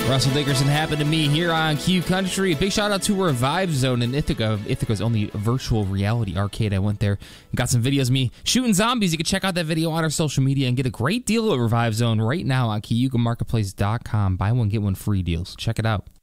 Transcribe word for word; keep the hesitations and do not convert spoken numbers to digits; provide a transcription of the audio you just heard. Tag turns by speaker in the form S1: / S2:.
S1: Russell Dickerson happened to me here on Q Country. Big shout out to Revive Zone in Ithaca, Ithaca's only virtual reality arcade. I went there and got some videos of me shooting zombies. You can check out that video on our social media and get a great deal at Revive Zone right now on Kiyuka Marketplace dot com. Buy one, get one free deals. Check it out.